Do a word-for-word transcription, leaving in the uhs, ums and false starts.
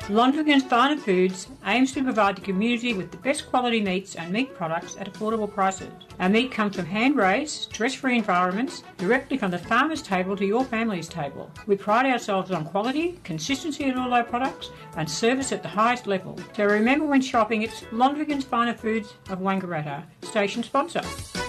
Londrigan's Finer Foods aims to provide the community with the best quality meats and meat products at affordable prices. Our meat comes from hand-raised, stress-free environments, directly from the farmer's table to your family's table. We pride ourselves on quality, consistency in all our products, and service at the highest level. So remember when shopping, it's Londrigan's Finer Foods of Wangaratta, station sponsor.